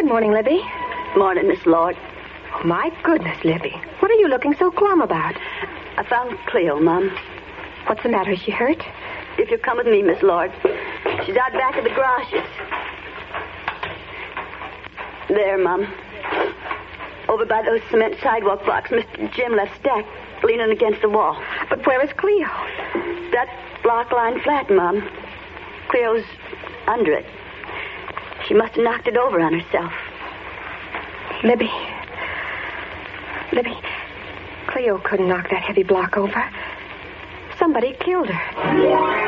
Good morning, Libby. Morning, Miss Lord. Oh, my goodness, Libby. What are you looking so glum about? I found Cleo, Mum. What's the matter? Is she hurt? If you'll come with me, Miss Lord. She's out back of the garages. There, Mum. Over by those cement sidewalk blocks Mr. Jim left stacked, leaning against the wall. But where is Cleo? That block line flat, Mum. Cleo's under it. She must have knocked it over on herself. Libby, Cleo couldn't knock that heavy block over. Somebody killed her.